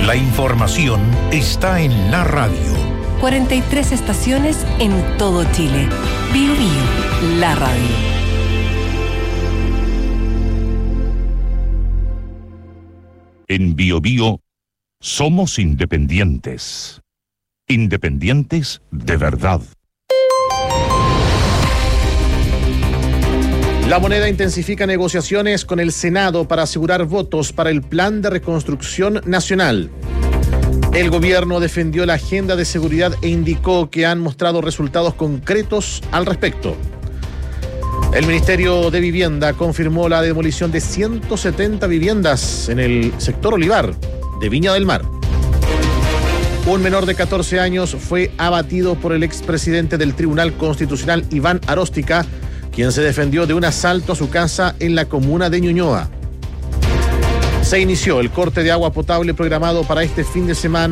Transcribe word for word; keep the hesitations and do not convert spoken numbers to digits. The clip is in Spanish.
La información está en la radio. cuarenta y tres estaciones en todo Chile. Bio Bio, la radio. En Bio Bio somos independientes. Independientes de verdad. La Moneda intensifica negociaciones con el Senado para asegurar votos para el Plan de Reconstrucción Nacional. El gobierno defendió la agenda de seguridad e indicó que han mostrado resultados concretos al respecto. El Ministerio de Vivienda confirmó la demolición de ciento setenta viviendas en el sector Olivar de Viña del Mar. Un menor de catorce años fue abatido por el expresidente del Tribunal Constitucional, Iván Aróstica, quien se defendió de un asalto a su casa en la comuna de Ñuñoa. Se inició el corte de agua potable programado para este fin de semana